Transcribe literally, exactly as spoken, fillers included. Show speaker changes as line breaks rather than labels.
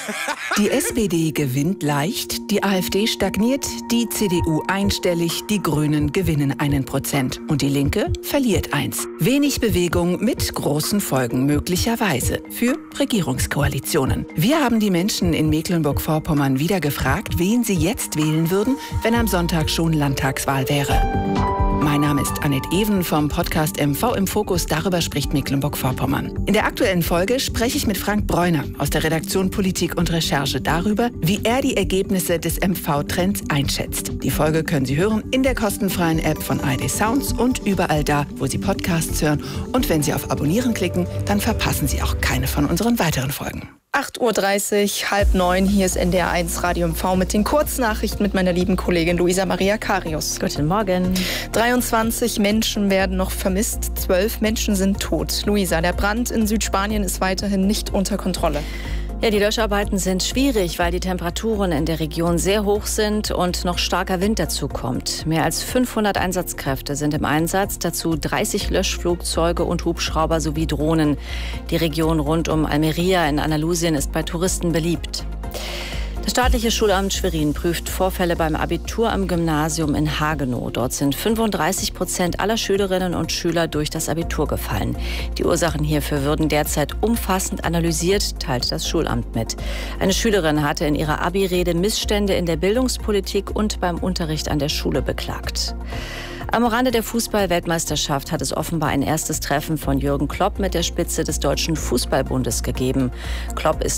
Die S P D gewinnt leicht, die AfD stagniert, die C D U einstellig, die Grünen gewinnen einen Prozent und die Linke verliert eins. Wenig Bewegung mit großen Folgen möglicherweise für Regierungskoalitionen. Wir haben die Menschen in Mecklenburg-Vorpommern wieder gefragt, wen sie jetzt wählen würden, wenn am Sonntag schon Landtagswahl wäre. Mein Name ist Annette Even vom Podcast M V im Fokus. Darüber spricht Mecklenburg-Vorpommern. In der aktuellen Folge spreche ich mit Frank Bräuner aus der Redaktion Politik und Recherche darüber, wie er die Ergebnisse des M V-Trends einschätzt. Die Folge können Sie hören in der kostenfreien App von A R D Sounds und überall da, wo Sie Podcasts hören. Und wenn Sie auf Abonnieren klicken, dann verpassen Sie auch keine von unseren weiteren Folgen.
acht Uhr dreißig, halb neun, hier ist N D R eins Radio M V mit den Kurznachrichten mit meiner lieben Kollegin Luisa Maria Karius.
Guten Morgen.
dreiundzwanzig Menschen werden noch vermisst, zwölf Menschen sind tot. Luisa, der Brand in Südspanien ist weiterhin nicht unter Kontrolle.
Ja, die Löscharbeiten sind schwierig, weil die Temperaturen in der Region sehr hoch sind und noch starker Wind dazu kommt. Mehr als fünfhundert Einsatzkräfte sind im Einsatz, dazu dreißig Löschflugzeuge und Hubschrauber sowie Drohnen. Die Region rund um Almería in Andalusien ist bei Touristen beliebt. Das staatliche Schulamt Schwerin prüft Vorfälle beim Abitur am Gymnasium in Hagenow. Dort sind fünfunddreißig Prozent aller Schülerinnen und Schüler durch das Abitur gefallen. Die Ursachen hierfür würden derzeit umfassend analysiert, teilt das Schulamt mit. Eine Schülerin hatte in ihrer Abi-Rede Missstände in der Bildungspolitik und beim Unterricht an der Schule beklagt. Am Rande der Fußball-Weltmeisterschaft hat es offenbar ein erstes Treffen von Jürgen Klopp mit der Spitze des Deutschen Fußballbundes gegeben. Klopp ist